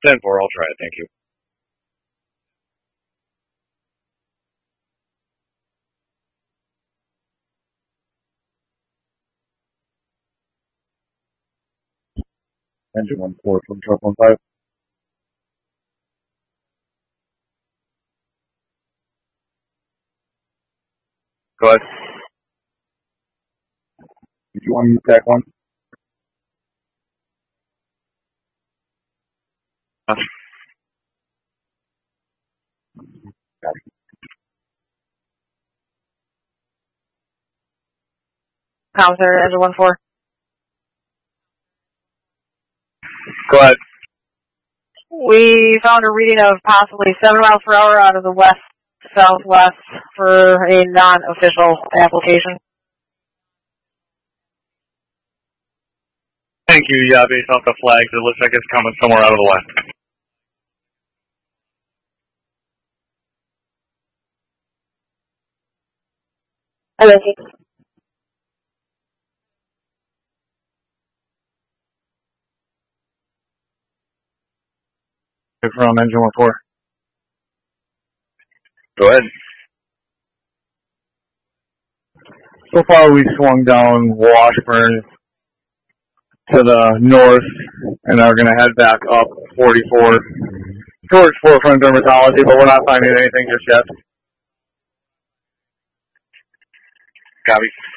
10-4, I'll try it, thank you. Engine 1-4 from truck 1-5. Go ahead. If you want to use TAC 1. Counter, engine 1-4. Go ahead. We found a reading of possibly 7 miles per hour out of the west-southwest for a non-official application. Thank you, yeah, based off the flags, it looks like it's coming somewhere out of the west. Okay. From engine 1-4. Go ahead. So far, we swung down Washburn to the north, and are going to head back up 44 towards Forefront Dermatology, but we're not finding anything just yet. Copy.